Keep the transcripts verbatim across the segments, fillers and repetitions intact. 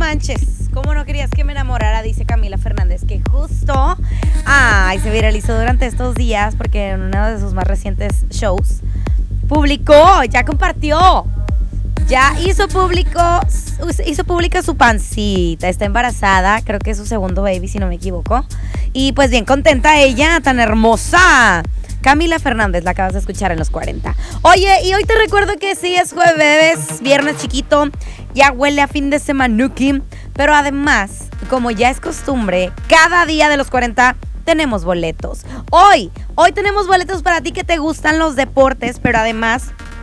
manches, ¿cómo no querías que me enamorara? Dice Camila Fernández, que justo, ay, se viralizó durante estos días porque en uno de sus más recientes shows publicó, ya compartió, ya hizo público, hizo pública su pancita, está embarazada, creo que es su segundo baby si no me equivoco, y pues bien contenta ella, tan hermosa. Camila Fernández, la acabas de escuchar en los cuarenta. Oye, y hoy te recuerdo que sí es jueves, viernes chiquito, ya huele a fin de semanuki, pero además, como ya es costumbre, cada día de los cuarenta tenemos boletos. Hoy, hoy tenemos boletos para ti que te gustan los deportes, pero además,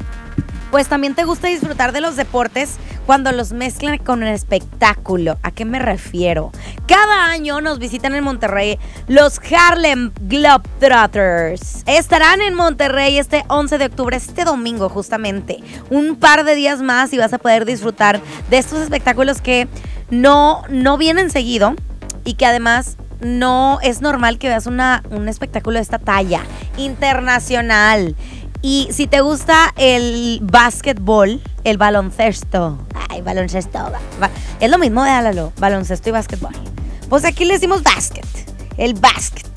pues también te gusta disfrutar de los deportes cuando los mezclan con el espectáculo. ¿A qué me refiero? Cada año nos visitan en Monterrey los Harlem Globetrotters. Estarán en Monterrey este once de octubre, este domingo justamente. Un par de días más y vas a poder disfrutar de estos espectáculos que no, no vienen seguido y que además no es normal que veas una, un espectáculo de esta talla internacional. Y si te gusta el básquetbol, el baloncesto, ay, baloncesto, va, va, es lo mismo de Álalo, baloncesto y básquetbol. Pues aquí le decimos básquet, el básquet.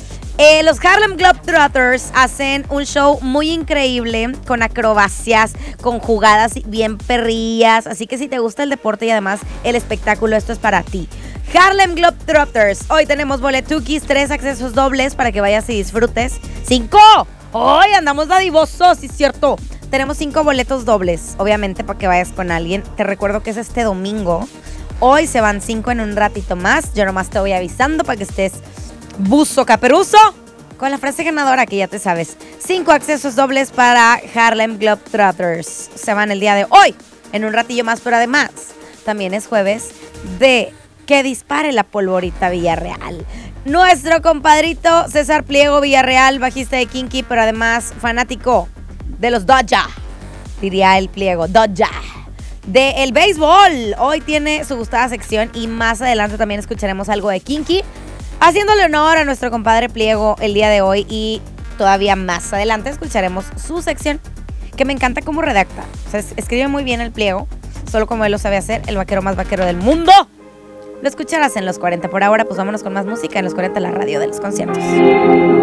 Eh, los Harlem Globetrotters hacen un show muy increíble, con acrobacias, con jugadas bien perrillas. Así que si te gusta el deporte y además el espectáculo, esto es para ti. Harlem Globetrotters, hoy tenemos boletukis, tres accesos dobles para que vayas y disfrutes. ¡Cinco! Hoy andamos dadivosos, sí es cierto. Tenemos cinco boletos dobles, obviamente para que vayas con alguien. Te recuerdo que es este domingo. Hoy se van cinco en un ratito más. Yo nomás te voy avisando para que estés buzo caperuso con la frase ganadora que ya te sabes. Cinco accesos dobles para Harlem Globetrotters. Se van el día de hoy, en un ratillo más, pero además también es jueves de que dispare la polvorita Villarreal. Nuestro compadrito César Pliego Villarreal, bajista de Kinky, pero además fanático de los Dodgers, diría el Pliego, Dodgers, de el béisbol. Hoy tiene su gustada sección y más adelante también escucharemos algo de Kinky, haciéndole honor a nuestro compadre Pliego el día de hoy, y todavía más adelante escucharemos su sección, que me encanta cómo redacta. O sea, escribe muy bien el Pliego, solo como él lo sabe hacer, el vaquero más vaquero del mundo. Lo escucharás en los cuarenta. Por ahora, pues vámonos con más música en los cuarenta, la radio de los conciertos.